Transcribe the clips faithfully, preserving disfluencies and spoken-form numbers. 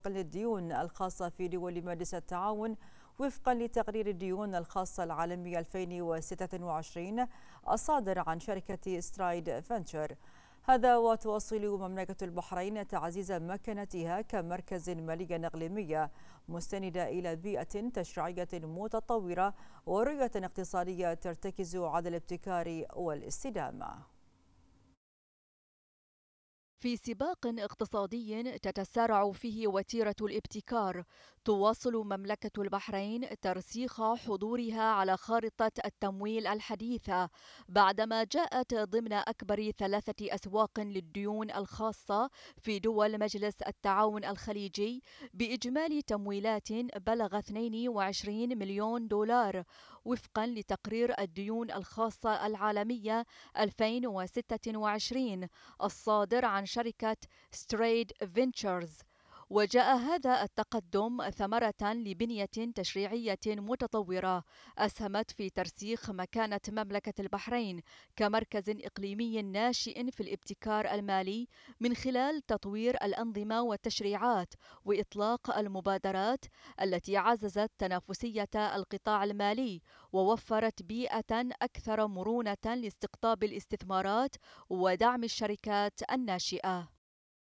للديون الخاصة في دول مجلس التعاون وفقا لتقرير الديون الخاصة العالمي ألفين وستة وعشرين الصادر عن شركة سترايد فنتشر. هذا وتواصل مملكة البحرين تعزيز مكانتها كمركز مالي إقليمي مستندة إلى بيئة تشريعية متطورة ورؤية اقتصادية ترتكز على الابتكار والاستدامة. في سباق اقتصادي تتسارع فيه وتيرة الابتكار، تواصل مملكة البحرين ترسيخ حضورها على خارطة التمويل الحديثة بعدما جاءت ضمن أكبر ثلاثة أسواق للديون الخاصة في دول مجلس التعاون الخليجي بإجمالي تمويلات بلغ اثنين وعشرين مليون دولار وفقا لتقرير الديون الخاصة العالمية ألفين وستة وعشرين الصادر عن شركة ستريد فينتشرز. وجاء هذا التقدم ثمرة لبنية تشريعية متطورة أسهمت في ترسيخ مكانة مملكة البحرين كمركز إقليمي ناشئ في الابتكار المالي من خلال تطوير الأنظمة والتشريعات وإطلاق المبادرات التي عززت تنافسية القطاع المالي ووفرت بيئة أكثر مرونة لاستقطاب الاستثمارات ودعم الشركات الناشئة.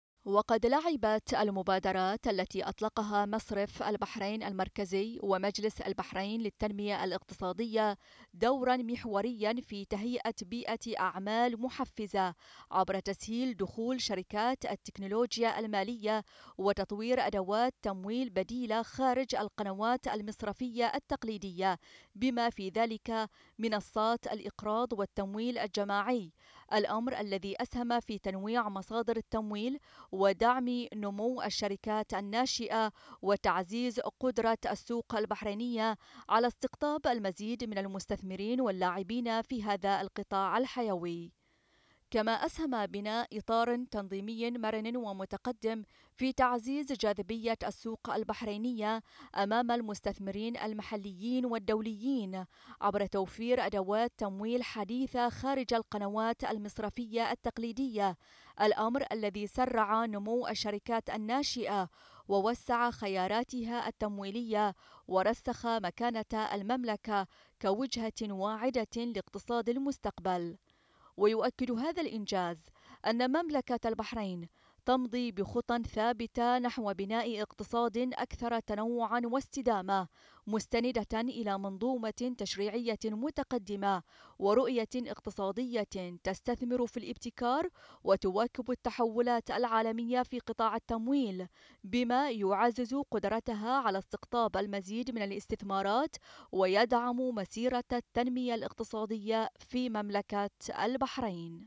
وقد لعبت المبادرات التي أطلقها مصرف البحرين المركزي ومجلس البحرين للتنمية الاقتصادية دورا محوريا في تهيئة بيئة أعمال محفزة عبر تسهيل دخول شركات التكنولوجيا المالية وتطوير أدوات تمويل بديلة خارج القنوات المصرفية التقليدية، بما في ذلك منصات الإقراض والتمويل الجماعي، الأمر الذي أسهم في تنويع مصادر التمويل ودعم نمو الشركات الناشئة وتعزيز قدرة السوق البحرينية على استقطاب المزيد من المستثمرين واللاعبين في هذا القطاع الحيوي. كما أسهم بناء إطار تنظيمي مرن ومتقدم في تعزيز جاذبية السوق البحرينية أمام المستثمرين المحليين والدوليين عبر توفير أدوات تمويل حديثة خارج القنوات المصرفية التقليدية، الأمر الذي سرع نمو الشركات الناشئة ووسع خياراتها التمويلية ورسخ مكانة المملكة كوجهة واعدة لاقتصاد المستقبل. ويؤكد هذا الإنجاز أن مملكة البحرين تمضي بخطى ثابتة نحو بناء اقتصاد أكثر تنوعا واستدامة مستندة إلى منظومة تشريعية متقدمة ورؤية اقتصادية تستثمر في الابتكار وتواكب التحولات العالمية في قطاع التمويل، بما يعزز قدرتها على استقطاب المزيد من الاستثمارات ويدعم مسيرة التنمية الاقتصادية في مملكة البحرين.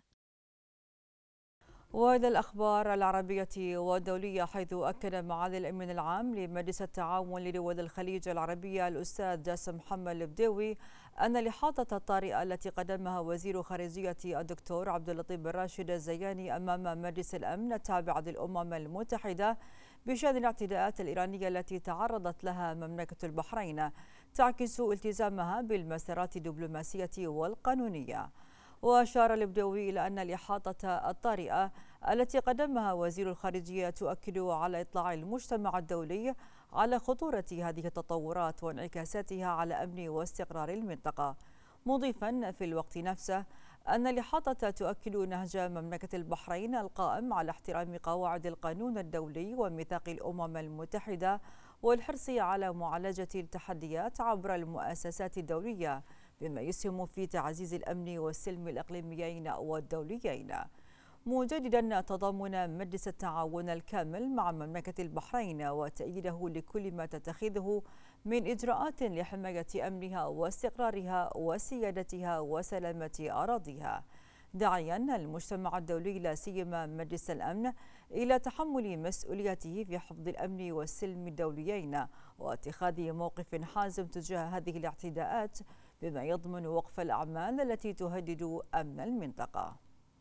وإلى الأخبار العربية والدولية، حيث أكد معالي الأمين العام لمجلس التعاون لدول الخليج العربية الأستاذ جاسم محمد البديوي أن الإحاطة الطارئة التي قدمها وزير خارجية الدكتور عبد اللطيف بن راشد الزياني أمام مجلس الأمن التابع للأمم المتحدة بشأن الاعتداءات الإيرانية التي تعرضت لها مملكة البحرين تعكس التزامها بالمسارات الدبلوماسية والقانونية. وأشار البدوي إلى أن الإحاطة الطارئة التي قدمها وزير الخارجية تؤكد على إطلاع المجتمع الدولي على خطورة هذه التطورات وانعكاساتها على أمن واستقرار المنطقة، مضيفا في الوقت نفسه أن الإحاطة تؤكد نهج مملكة البحرين القائم على احترام قواعد القانون الدولي وميثاق الأمم المتحدة والحرص على معالجة التحديات عبر المؤسسات الدولية، بما يسهم في تعزيز الأمن والسلم الإقليميين والدوليين، مجددا تضامن مجلس التعاون الكامل مع مملكة البحرين وتأييده لكل ما تتخذه من إجراءات لحماية أمنها واستقرارها وسيادتها وسلامة أراضيها، داعيا المجتمع الدولي لا سيما مجلس الأمن إلى تحمل مسؤوليته في حفظ الأمن والسلم الدوليين واتخاذ موقف حازم تجاه هذه الاعتداءات، بما يضمن وقف الأعمال التي تهدد أمن المنطقة.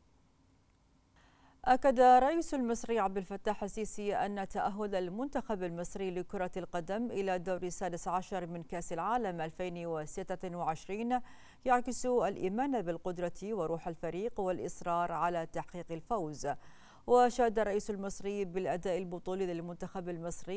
أكد الرئيس المصري عبد الفتاح السيسي أن تأهل المنتخب المصري لكرة القدم إلى الدور السادس عشر من كأس العالم ألفين وستة وعشرين يعكس الإيمان بالقدرة وروح الفريق والإصرار على تحقيق الفوز. وشاد الرئيس المصري بالأداء البطولي للمنتخب المصري